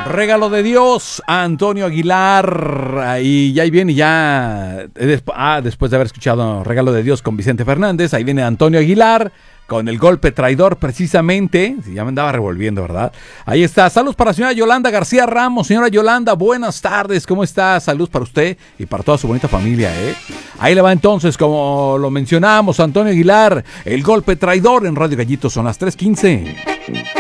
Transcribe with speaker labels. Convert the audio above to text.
Speaker 1: Regalo de Dios a Antonio Aguilar. Y ahí viene después de haber escuchado Regalo de Dios con Vicente Fernández, ahí viene Antonio Aguilar con el golpe traidor precisamente. Ya me andaba revolviendo, ¿verdad? Ahí está. Saludos para la señora Yolanda García Ramos. Señora Yolanda, buenas tardes. ¿Cómo está? Saludos para usted y para toda su bonita familia, ¿eh? Ahí le va entonces, como lo mencionamos, Antonio Aguilar, el golpe traidor en Radio Gallito. Son las 3:15.